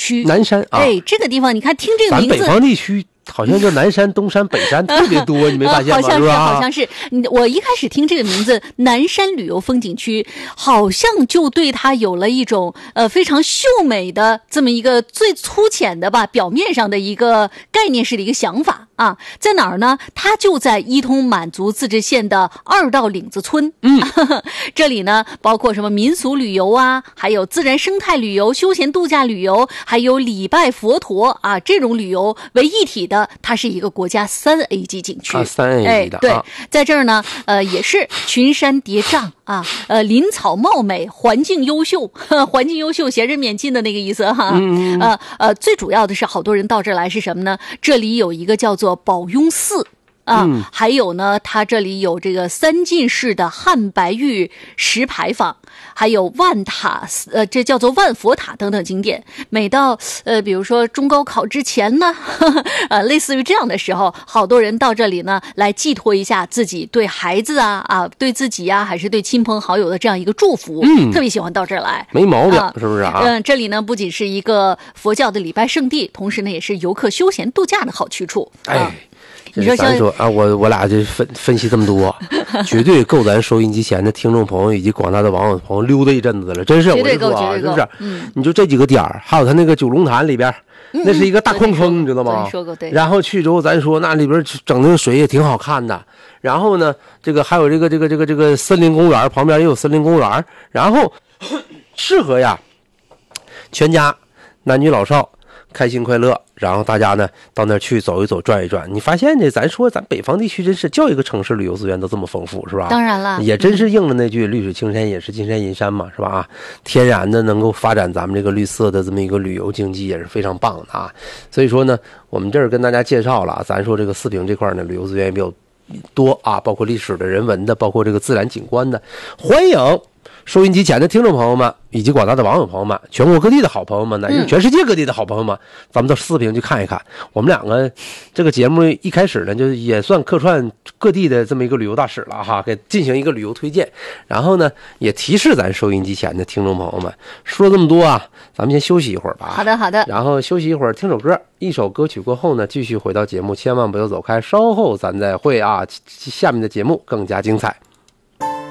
区。 南山啊， 哎，这个地方你看，听这个名字， 咱北方地区好像叫南山、东山、北山特别多，你没发现吗？ 好像是， 吧？ 好像是。我一开始听这个名字“南山旅游风景区”，好像就对它有了一种非常秀美的这么一个最粗浅的吧，表面上的一个概念式的一个想法啊。在哪儿呢？它就在伊通满族自治县的二道岭子村。这里呢包括什么民俗旅游啊，还有自然生态旅游、休闲度假旅游，还有礼拜佛陀啊这种旅游为一体的。它是一个国家3A 级景区 ，3A 级的。 对，在这儿呢，也是群山叠嶂啊，林草茂美，环境优秀，环境优秀，闲人免进的那个意思哈。最主要的是，好多人到这儿来是什么呢？这里有一个叫做宝雍寺。还有呢，它这里有这个3进式的汉白玉石牌坊，还有万塔，这叫做万佛塔等等景点。每到比如说中高考之前呢，类似于这样的时候，好多人到这里呢来寄托一下自己对孩子啊对自己呀，还是对亲朋好友的这样一个祝福。特别喜欢到这儿来， 没毛病，是不是啊？ 这里呢不仅是一个佛教的礼拜圣地，同时呢也是游客休闲度假的好去处。你说咱说啊，我俩这分析这么多，绝对够咱收音机前的听众朋友以及广大的网友朋友溜达一阵子了，真是， 绝对够， 是不是？你就这几个点儿，还有他那个九龙潭里边，那是一个大矿坑，你知道吗？ 说过对。 然后去之后，咱说那里边整那个水也挺好看的。然后呢，这个还有这个森林公园，旁边也有森林公园，然后适合呀，全家男女老少开心快乐。然后大家呢到那儿去走一走转一转，你发现呢，咱说咱北方地区真是叫一个城市旅游资源都这么丰富，是吧？ 当然了， 也真是应了那句绿水青山也是金山银山嘛，是吧？啊，天然的能够发展咱们这个绿色的这么一个旅游经济也是非常棒的啊。所以说呢，我们这儿跟大家介绍了，咱说这个四平这块呢旅游资源也比较多啊，包括历史的、人文的，包括这个自然景观的，欢迎收音机前的听众朋友们以及广大的网友朋友们，全国各地的好朋友们，乃至全世界各地的好朋友们，咱们到四平去看一看。我们两个这个节目一开始呢，就也算客串各地的这么一个旅游大使了哈，给进行一个旅游推荐。然后呢，也提示咱收音机前的听众朋友们，说这么多啊，咱们先休息一会儿吧。 好的，好的。 然后休息一会儿，听首歌，一首歌曲过后呢，继续回到节目，千万不要走开，稍后咱再会啊，下面的节目更加精彩。